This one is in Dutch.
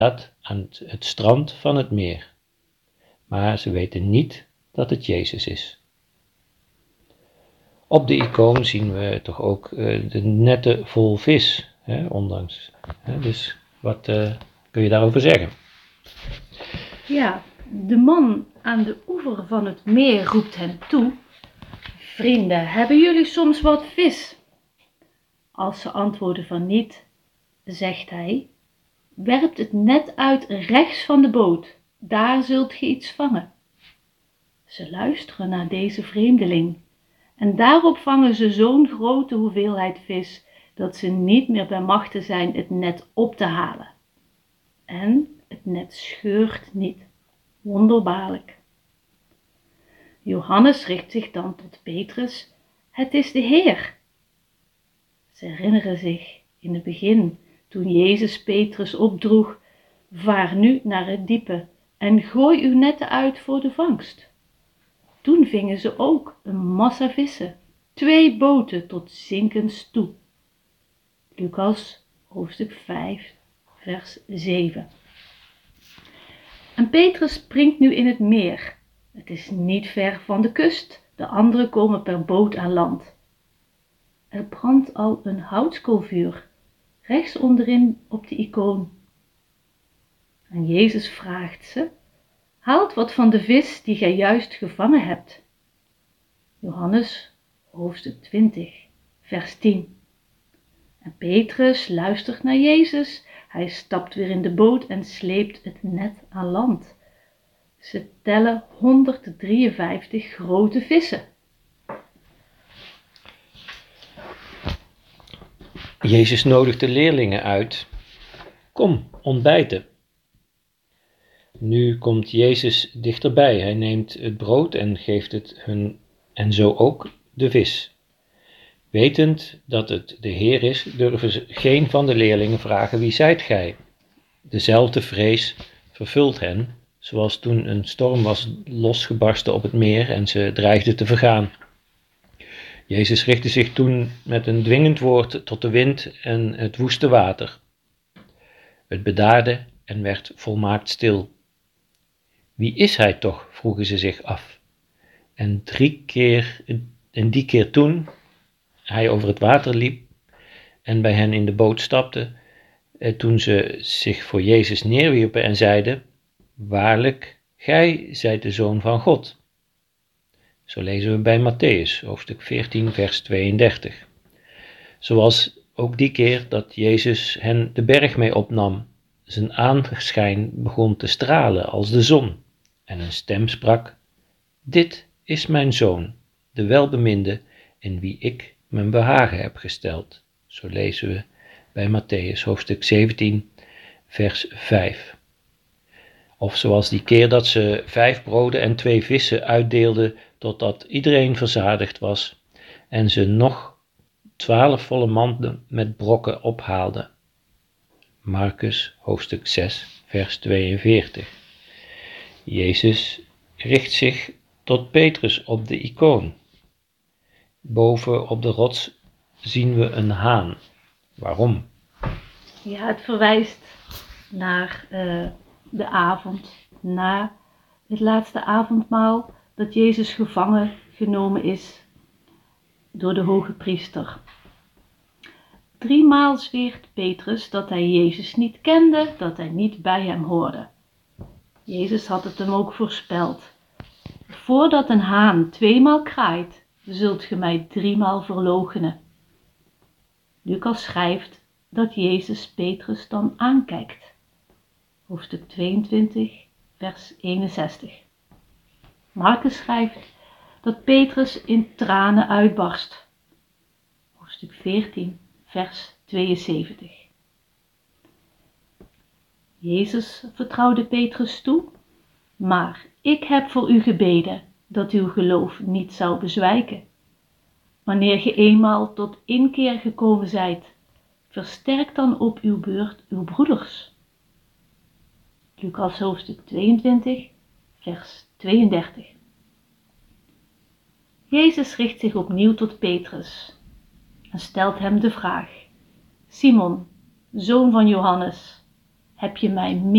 aan het strand van het meer. Maar ze weten niet dat het Jezus is. Op de icoon zien we toch ook de netten vol vis, ondanks. Dus wat kun je daarover zeggen? Ja, de man aan de oever van het meer roept hen toe: vrienden, hebben jullie soms wat vis? Als ze antwoorden van niet, zegt hij: werpt het net uit rechts van de boot, daar zult ge iets vangen. Ze luisteren naar deze vreemdeling en daarop vangen ze zo'n grote hoeveelheid vis dat ze niet meer bij machte zijn het net op te halen. En het net scheurt niet. Wonderbaarlijk. Johannes richt zich dan tot Petrus: het is de Heer. Ze herinneren zich in het begin, toen Jezus Petrus opdroeg: vaar nu naar het diepe en gooi uw netten uit voor de vangst. Toen vingen ze ook een massa vissen, 2 boten tot zinkens toe. Lucas hoofdstuk 5 vers 7. En Petrus springt nu in het meer. Het is niet ver van de kust, de anderen komen per boot aan land. Er brandt al een houtskoolvuur, rechts onderin op de icoon. En Jezus vraagt ze: haalt wat van de vis die gij juist gevangen hebt. Johannes hoofdstuk 20 vers 10. En Petrus luistert naar Jezus. Hij stapt weer in de boot en sleept het net aan land. Ze tellen 153 grote vissen. Jezus nodigt de leerlingen uit. Kom, ontbijten. Nu komt Jezus dichterbij. Hij neemt het brood en geeft het hun, en zo ook de vis. Wetend dat het de Heer is, durven geen van de leerlingen vragen: wie zijt gij? Dezelfde vrees vervult hen, zoals toen een storm was losgebarsten op het meer en ze dreigden te vergaan. Jezus richtte zich toen met een dwingend woord tot de wind en het woeste water. Het bedaarde en werd volmaakt stil. Wie is hij toch? Vroegen ze zich af. En die keer toen hij over het water liep en bij hen in de boot stapte, toen ze zich voor Jezus neerwierpen en zeiden: waarlijk, gij zijt de Zoon van God. Zo lezen we bij Mattheüs, hoofdstuk 14, vers 32. Zoals ook die keer dat Jezus hen de berg mee opnam. Zijn aanschijn begon te stralen als de zon. En een stem sprak: dit is mijn Zoon, de welbeminde, in wie ik mijn behagen heb gesteld. Zo lezen we bij Mattheüs, hoofdstuk 17, vers 5. Of zoals die keer dat ze 5 broden en 2 vissen uitdeelden, totdat iedereen verzadigd was, en ze nog 12 volle manden met brokken ophaalden. Marcus, hoofdstuk 6, vers 42. Jezus richt zich tot Petrus op de icoon. Boven op de rots zien we een haan. Waarom? Ja, het verwijst naar de avond, na het laatste avondmaal, dat Jezus gevangen genomen is door de hoge priester. 3 maal zweert Petrus dat hij Jezus niet kende, dat hij niet bij hem hoorde. Jezus had het hem ook voorspeld. Voordat een haan 2 maal kraait, zult ge mij 3 maal verloochenen. Lucas schrijft dat Jezus Petrus dan aankijkt. Hoofdstuk 22, vers 61. Marcus schrijft dat Petrus in tranen uitbarst. Hoofdstuk 14, vers 72. Jezus vertrouwde Petrus toe: maar ik heb voor u gebeden dat uw geloof niet zou bezwijken. Wanneer ge eenmaal tot inkeer gekomen zijt, versterk dan op uw beurt uw broeders. Lucas hoofdstuk 22, vers 32. Jezus richt zich opnieuw tot Petrus en stelt hem de vraag: Simon, zoon van Johannes, heb je mij